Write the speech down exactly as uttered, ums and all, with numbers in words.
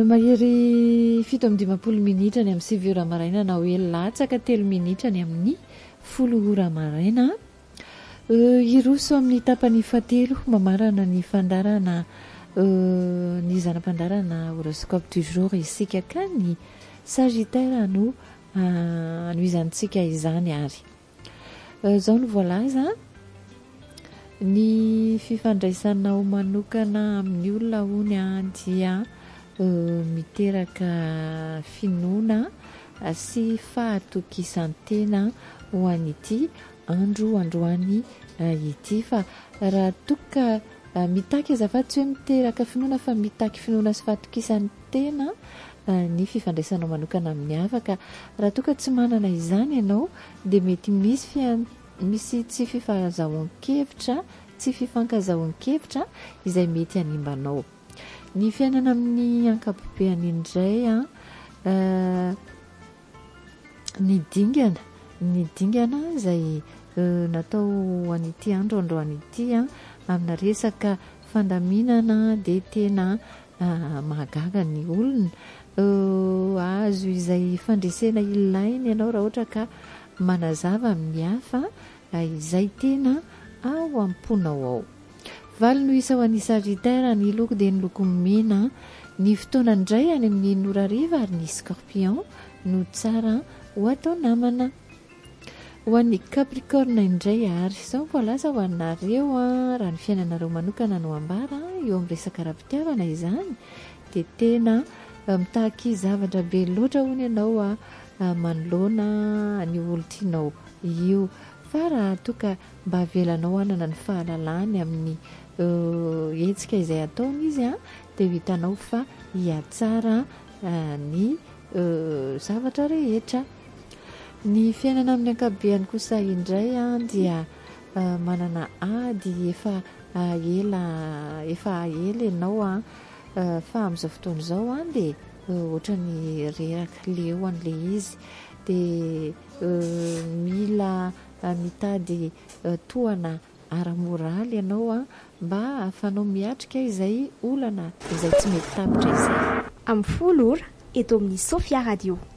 mahery fito amby dimampolo minitra ny amin'ny sivy ora maraina na hoe latsaka telo minitra ny amin'ny folo ora maraina. Iroso amin'ny tapany fahatelo mamarana ny fandarana ny zanam-pandarana horoscope du jour isika ka ny Sagittaire no anoizantsika izany ary. Zao no voalaza ny fifandraisanao manokana amin'ny olona hony dia miteraka finoana sy fahatokisantena ho an'ity andro androany ity, fa raha toka mitaky azafady tsy hoe miteraka finoana fa mitaky finoana sy fahatokisantena ny fifandraisanao manokana amin'ny havaka. Raha toka tsy manana izany ianao dia mety misy fian- misy tsy fifahazahoan-kevitra tsy fifankazahoan-kevitra izay mety animbanao. Ny fiainana amin'ny ankapobeany indray a ny dingana ny dingana izay natao an'ity andro androany ity a amina resaka fandaminana dia tena mahagaga ny olona. Azo izay fandresena ilainy ianao raha ohatra ka manazava amin'ny hafa izay tena ao am-ponao ao. Valo no isa ho an'ny Sagittaire, ny loko dia ny loko mena. Ny fotoana indray any amin'ny nora riva ary ny Scorpion no tsara ho atao namana. Ho an'ny Capricorne indray ary izao voalaza ho anareo a raha ny fiainanareo manokana no ambara eo amin'ny resaka ara-pitiavana izany dia tena mitaky zavatra be loatra hono ianao a manoloana ny olo-tianao io, fa raha toka mba avelanao hanana ny fahalalany amin'ny hetsika izay ataony izy a dia hitanao fa hiatsara ny zavatra rehetra. Ny fiainana amin'ny ankabeany kosa indray a dia manana ady efa ela efa ela ianao a fa amin'izao fotoana izao a dia ohatrany reraka leo an'ilay izy dia mila mitady tohana ara-moraly ianao a mba ahafanao miatrika izay olana izay tsy mety tapitra izay. Amin'ny folo ora eto amin'ny Sofia Radio.